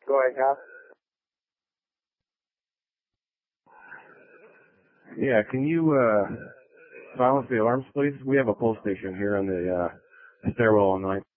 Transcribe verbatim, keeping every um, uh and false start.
Go ahead, Kyle. Yeah, can you uh, silence the alarms, please? We have a pull station here on the uh, stairwell on ninth.